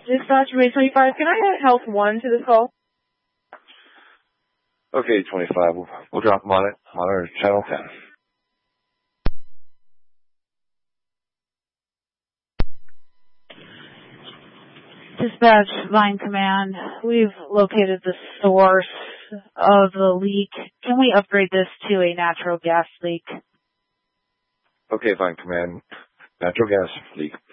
Dispatch May 25, can I add Health 1 to this call? Okay, 25. We'll drop them on it. Monitor channel 10. Dispatch Line Command, we've located the source of the leak. Can we upgrade this to a natural gas leak? Okay, Line Command. Natural gas leak.